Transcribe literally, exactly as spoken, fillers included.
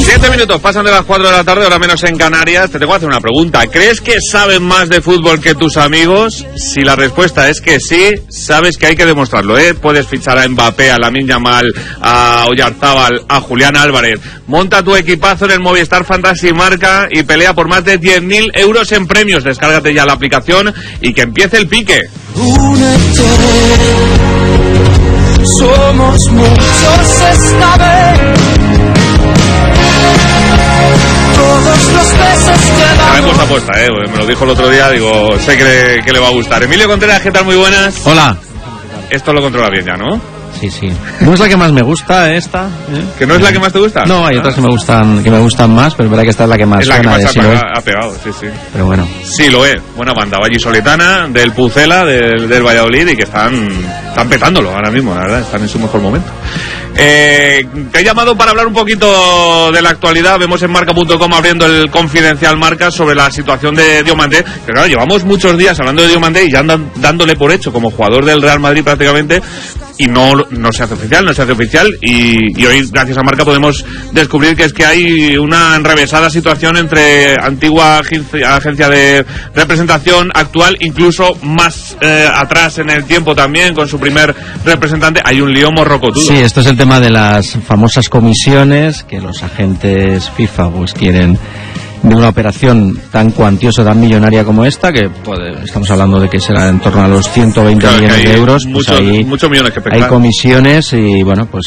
Siete minutos, pasan de las cuatro de la tarde, ahora menos en Canarias. Te tengo que hacer una pregunta. ¿Crees que saben más de fútbol que tus amigos? Si la respuesta es que sí, sabes que hay que demostrarlo, ¿eh? Puedes fichar a Mbappé, a Lamine Yamal, a Oyarzábal, a Julián Álvarez. Monta tu equipazo en el Movistar Fantasy Marca y pelea por más de diez mil euros en premios. Descárgate ya la aplicación y que empiece el pique. Únete, somos muchos esta vez. Todos los besos que Ya me he puesto apuesta, eh. Me lo dijo el otro día, digo, sé que le, que le va a gustar. Emilio Contreras, ¿qué tal? Muy buenas. Hola. Esto lo controla bien ya, ¿no? Sí, sí. No es la que más me gusta esta, ¿eh? ¿Que no es la que más te gusta? No, hay ah. otras que me gustan que me gustan más, pero es verdad que esta es la que más es la que suena más de ha, Siloé. ha pegado, sí, sí. Pero bueno. Sí, lo es. Buena banda, vallisoletana, del Pucela, del, del Valladolid, y que están, están petándolo ahora mismo, la verdad, están en su mejor momento. Eh, te he llamado para hablar un poquito de la actualidad. Vemos en marca punto com abriendo el Confidencial Marca sobre la situación de Diomandé. Pero claro, llevamos muchos días hablando de Diomandé y ya andan dándole por hecho como jugador del Real Madrid prácticamente, y no, no se hace oficial, no se hace oficial, y, y hoy gracias a Marca podemos descubrir que es que hay una enrevesada situación entre antigua agencia, agencia de representación, actual, incluso más eh, atrás en el tiempo también, con su primer representante. Hay un lío morrocotudo. Sí, esto es el tema de las famosas comisiones que los agentes FIFA pues quieren de una operación tan cuantiosa, tan millonaria como esta, que puede, estamos hablando de que será en torno a los ciento veinte claro, millones de euros. Muchos, pues hay, muchos millones que hay comisiones y bueno, pues